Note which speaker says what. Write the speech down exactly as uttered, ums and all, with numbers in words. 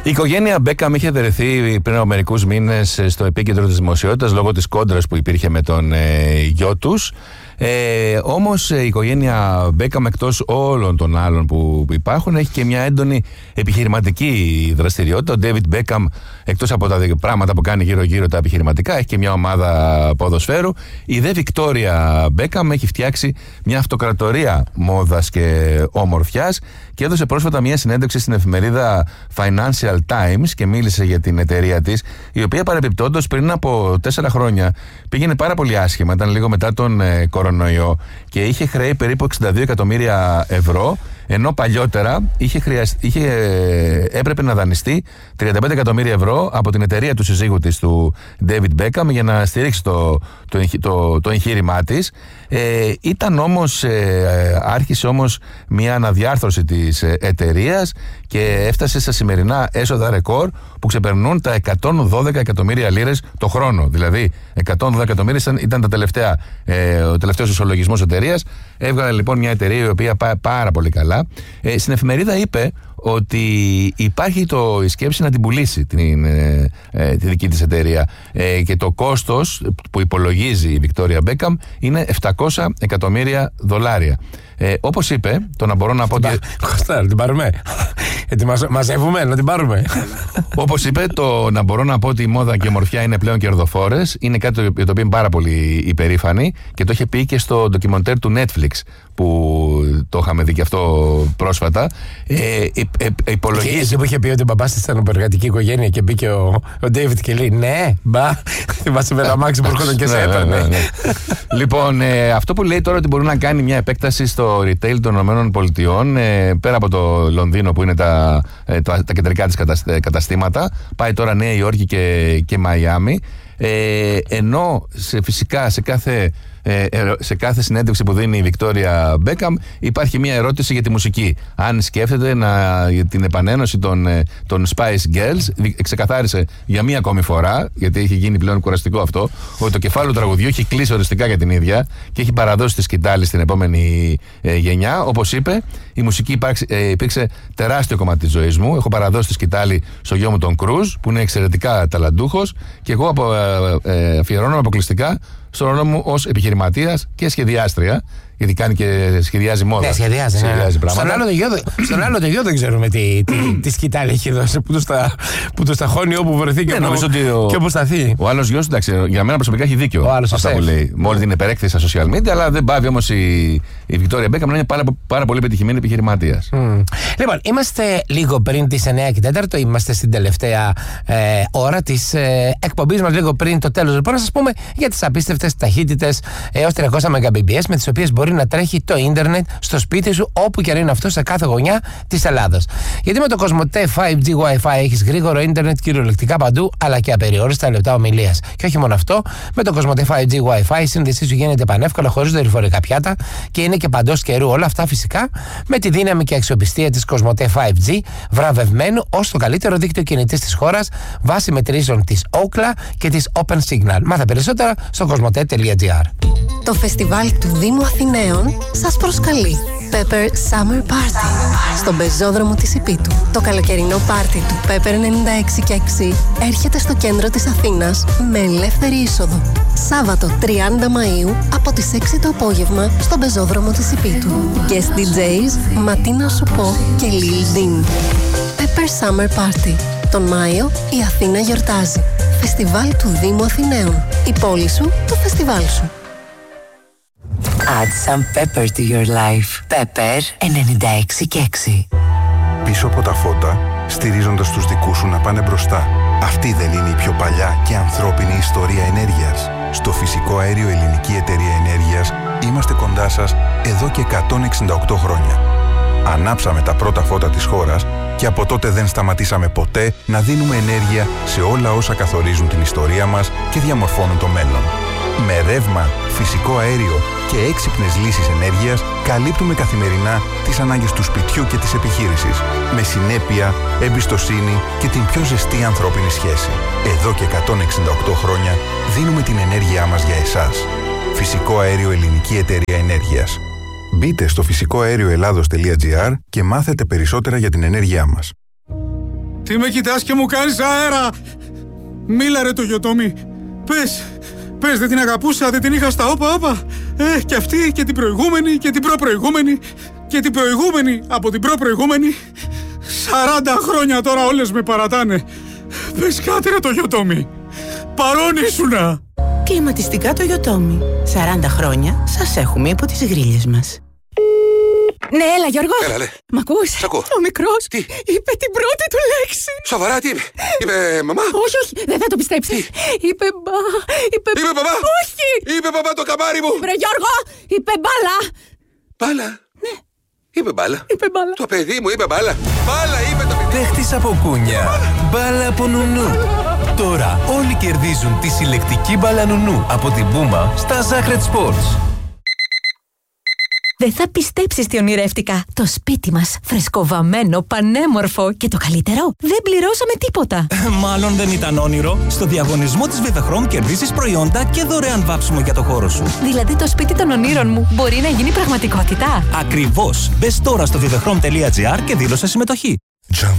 Speaker 1: Η οικογένεια Μπέκαμ είχε δερεθεί πριν από μερικούς μήνες στο επίκεντρο της δημοσιότητας λόγω της κόντρας που υπήρχε με τον ε, γιο τους. Ε, όμως η οικογένεια Μπέκαμ, εκτός όλων των άλλων που υπάρχουν, έχει και μια έντονη επιχειρηματική δραστηριότητα. Ο Ντέιβιντ Μπέκαμ, εκτός από τα πράγματα που κάνει γύρω-γύρω τα επιχειρηματικά, έχει και μια ομάδα ποδοσφαίρου. Η δε Βικτόρια Μπέκαμ έχει φτιάξει μια αυτοκρατορία μόδας και ομορφιάς και έδωσε πρόσφατα μια συνέντευξη στην εφημερίδα Financial Times και μίλησε για την εταιρεία της, η οποία παρεπιπτόντως πριν από τέσσερα χρόνια πήγαινε πάρα πολύ άσχημα. Ήταν λίγο μετά τον ε, κορονοϊό και είχε χρέη περίπου εξήντα δύο εκατομμύρια ευρώ, ενώ παλιότερα είχε χρειασ... είχε... έπρεπε να δανειστεί τριάντα πέντε εκατομμύρια ευρώ από την εταιρεία του συζύγου της, του David Beckham, για να στηρίξει το, το, το, το εγχείρημά της. Ε, ήταν όμως, ε, άρχισε όμως μια αναδιάρθρωση της εταιρείας και έφτασε στα σημερινά έσοδα ρεκόρ που ξεπερνούν τα εκατόν δώδεκα εκατομμύρια λίρες το χρόνο. Δηλαδή, εκατόν δώδεκα εκατομμύρια ήταν, ήταν τα τελευταία, ε, ο τελευταίος ισολογισμός εταιρείας. Έβγαλε λοιπόν μια εταιρεία η οποία πάει πάρα πολύ καλά. Ε, στην εφημερίδα είπε ότι υπάρχει το, η σκέψη να την πουλήσει την, ε, ε, τη δική της εταιρεία, ε, και το κόστος που υπολογίζει η Βικτόρια Μπέκαμ είναι επτακόσια εκατομμύρια δολάρια. Ε, όπως είπε, το να μπορώ να πω ότι...
Speaker 2: Κώστα, να την πάρουμε. Μαζεύουμε, να την πάρουμε.
Speaker 1: Όπως είπε, το να μπορώ να πω ότι η μόδα και η ομορφιά είναι πλέον κερδοφόρες είναι κάτι για το οποίο είναι πάρα πολύ υπερήφανη και το είχε πει και στο ντοκιμοντέρ του Netflix που το είχαμε δει και αυτό πρόσφατα. Ε, ε, ε, υπολογίζει...
Speaker 2: Εκεί που είχε πει ότι ο μπαμπάς της ήταν υπεργατική οικογένεια και μπήκε ο, ο Ντέιβιτ και λέει ναι, μπα, θυμάσαι με ένα μάξι που έρχονταν και σε έπαιρνε. Ναι, ναι, ναι.
Speaker 1: Λοιπόν, ε, αυτό που λέει τώρα ότι μπορεί να κάνει μια επέκταση στο retail των ΗΠΑ, ε, πέρα από το Λονδίνο που είναι τα, ε, τα, τα κεντρικά της καταστήματα, πάει τώρα Νέα Υόρκη και, και Μαϊάμι. Ε, ενώ σε, φυσικά σε κάθε, ε, σε κάθε συνέντευξη που δίνει η Βικτόρια Μπέκαμ υπάρχει μια ερώτηση για τη μουσική. Αν σκέφτεται να, για την επανένωση των, των Spice Girls, ξεκαθάρισε για μία ακόμη φορά, γιατί έχει γίνει πλέον κουραστικό αυτό, ότι το κεφάλαιο του τραγουδιού έχει κλείσει οριστικά για την ίδια και έχει παραδώσει τη σκητάλη στην επόμενη ε, γενιά. Όπως είπε, η μουσική υπάρξει, ε, υπήρξε τεράστιο κομμάτι της ζωής μου. Έχω παραδώσει τη σκητάλη στο γιο μου τον Κρούζ, που είναι εξαιρετικά ταλαντούχος, και εγώ από Ε, αφιερώνομαι αποκλειστικά στον ρόλο μου ως επιχειρηματίας και σχεδιάστρια, γιατί κάνει και σχεδιάζει μόδα.
Speaker 2: Ναι, σχεδιάζει, σχεδιάζει
Speaker 1: ναι.
Speaker 2: Στον άλλο το γιο, στον άλλο το γιο δεν ξέρουμε τι, τι, τι σκητάλη έχει δώσει, που του τα, τα χώνει όπου βρεθεί και, ναι, όπου, και όπου σταθεί.
Speaker 1: Ο άλλος γιος, εντάξει, για μένα προσωπικά έχει δίκιο.
Speaker 2: Ο άλλος
Speaker 1: αυτά που λέει. Με όλη την υπερέκθεση στα social media, αλλά δεν πάβει όμως η, η Βικτόρια Μπέκαμ να είναι πάρα, πάρα πολύ πετυχημένη επιχειρηματίας.
Speaker 2: Mm. Λοιπόν, είμαστε λίγο πριν τις εννιά και τέταρτο, είμαστε στην τελευταία ε, ώρα της ε, εκπομπής μας, λίγο πριν το τέλος. Λοιπόν, να σας πούμε για τις απίστευτες ταχύτητες έως τριακόσια μεγαμπιπιες με τις οποίες μπορεί να τρέχει το ίντερνετ στο σπίτι σου, όπου και αν είναι αυτό, σε κάθε γωνιά της Ελλάδας. Γιατί με το Κοσμοτέ φάιβ τζι Wi-Fi έχεις γρήγορο ίντερνετ κυριολεκτικά παντού, αλλά και απεριόριστα λεπτά ομιλίας. Και όχι μόνο αυτό, με το Κοσμοτέ φάιβ τζι Wi-Fi η σύνδεσή σου γίνεται πανεύκολα, χωρίς δορυφορικά πιάτα και είναι και παντός καιρού. Όλα αυτά φυσικά με τη δύναμη και αξιοπιστία της Κοσμοτέ φάιβ τζι, βραβευμένου ως το καλύτερο δίκτυο κινητής της χώρας βάσει μετρήσεων της Ookla και της Open Signal. Μάθε περισσότερα στο κοσμοτέ τελεία τζι άρ.
Speaker 3: Το φεστιβάλ του Δήμου Αθηναίων σας προσκαλεί. Pepper Summer Party στον πεζόδρομο της Ιππίτου. Το καλοκαιρινό πάρτι του Pepper ενενήντα έξι και έξι έρχεται στο κέντρο της Αθήνας με ελεύθερη είσοδο. Σάββατο τριάντα Μαΐου από τις έξι το απόγευμα στον πεζόδρομο της Ιππίτου. Guest ντι τζέις Ματίνα Σουπό και Lil Dean. Pepper Summer Party. Τον Μάιο η Αθήνα γιορτάζει. Φεστιβάλ του Δήμου Αθηναίων. Η πόλη σου, το φεστιβάλ σου.
Speaker 4: Add some pepper to your life. Pepper ενενήντα έξι και έξι.
Speaker 5: Πίσω από τα φώτα, στηρίζοντας τους δικούς σου να πάνε μπροστά. Αυτή δεν είναι η πιο παλιά και ανθρώπινη ιστορία ενέργειας? Στο Φυσικό Αέριο Ελληνική Εταιρεία Ενέργειας είμαστε κοντά σας εδώ και εκατόν εξήντα οκτώ χρόνια. Ανάψαμε τα πρώτα φώτα της χώρας και από τότε δεν σταματήσαμε ποτέ να δίνουμε ενέργεια σε όλα όσα καθορίζουν την ιστορία μας και διαμορφώνουν το μέλλον. Με ρεύμα, φυσικό αέριο και έξυπνες λύσεις ενέργειας καλύπτουμε καθημερινά τις ανάγκες του σπιτιού και της επιχείρησης. Με συνέπεια, εμπιστοσύνη και την πιο ζεστή ανθρώπινη σχέση. Εδώ και εκατόν εξήντα οκτώ χρόνια δίνουμε την ενέργειά μας για εσάς. Φυσικό Αέριο Ελληνική Εταιρεία Ενέργειας. Μπείτε στο φυσικό αέριο ελλάδος τελεία τζι άρ και μάθετε περισσότερα για την ενέργειά μας.
Speaker 6: Τι με κοιτάς και μου κάνεις αέρα? Μίλα ρε το Γιοτόμι. Πες, πες δεν την αγαπούσα, δεν την είχα στα όπα όπα. Ε, και αυτή και την προηγούμενη και την προπροηγούμενη και την προηγούμενη από την προπροηγούμενη. Σαράντα χρόνια τώρα όλες με παρατάνε. Πες κάτι ρε το Γιοτόμι. Παρόν ήσουνα.
Speaker 7: Κλιματιστικά το Γιοτόμι. σαράντα χρόνια σας έχουμε υπό τις γρίλες μας.
Speaker 8: Ναι, έλα Γιώργο.
Speaker 9: Έλα, λέ.
Speaker 8: Μ' ακούς?
Speaker 9: Σ' ακούω.
Speaker 8: Ο μικρός
Speaker 9: Τι?
Speaker 8: είπε την πρώτη του λέξη.
Speaker 9: Σοβαρά, τι είπε? Είπε μαμά?
Speaker 8: Όχι, όχι, δεν θα το πιστέψεις. Είπε μπα, είπε...
Speaker 9: Είπε μπαμπά?
Speaker 8: Όχι.
Speaker 9: Είπε μπαμπά το καμάρι μου.
Speaker 8: Βρε Γιώργο, είπε μπάλα.
Speaker 9: Μπάλα?
Speaker 8: Ναι.
Speaker 9: Είπε μπάλα.
Speaker 8: Είπε μπάλα.
Speaker 9: Το παιδί μου είπε μπάλα. Μπάλα είπε το παιδί.
Speaker 10: Παίχτης από κούνια. Μπάλα από νουνού. Τώρα όλοι κερδίζουν τη συλλεκτική μπάλα νουνού από την Πούμα στα Sacred Sports.
Speaker 3: Δεν θα πιστέψεις τι ονειρεύτηκα. Το σπίτι μας, φρεσκοβαμμένο, πανέμορφο και το καλύτερο, δεν πληρώσαμε τίποτα.
Speaker 11: Μάλλον δεν ήταν όνειρο. Στο διαγωνισμό της Vivachrome κερδίσεις προϊόντα και δωρεάν βάψιμο για το χώρο σου.
Speaker 3: Δηλαδή το σπίτι των ονείρων μου μπορεί να γίνει πραγματικότητα.
Speaker 11: Ακριβώς. Μπες τώρα στο vivachrome τελεία gr και δήλωσε συμμετοχή.